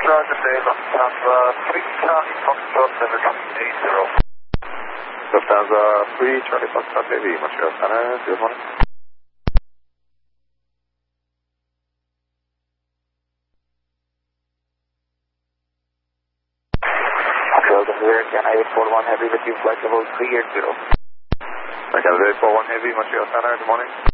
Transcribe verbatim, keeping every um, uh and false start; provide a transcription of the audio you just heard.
Roger, Dave. Lufthansa three Charlie Foxtrot seven eight zero. Lufthansa three Charlie Foxtrot Baby, Montreal Center, good morning. Montreal, this is Air Canada eight four one Heavy with you, flight level three eight zero. Canada eight four one Heavy, Montreal Center, good morning.